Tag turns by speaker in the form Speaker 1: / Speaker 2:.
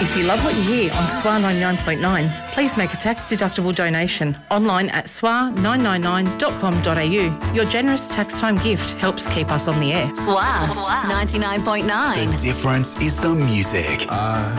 Speaker 1: If you love what you hear on SWA 99.9, please make a tax-deductible donation online at swa999.com.au. Your generous tax time gift helps keep us on the air.
Speaker 2: SWA 99.9.
Speaker 3: The difference is the music.